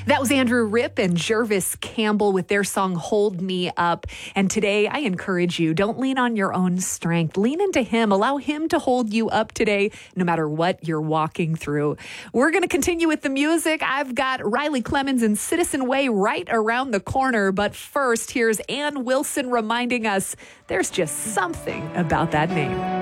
That was Andrew Ripp and Jervis Campbell with their song Hold Me Up. And today I encourage you, don't lean on your own strength. Lean into Him. Allow Him to hold you up today, no matter what you're walking through. We're going to continue with the music. I've got Riley Clemens and Citizen Way right around the corner. But first, here's Ann Wilson reminding us there's just something about that name.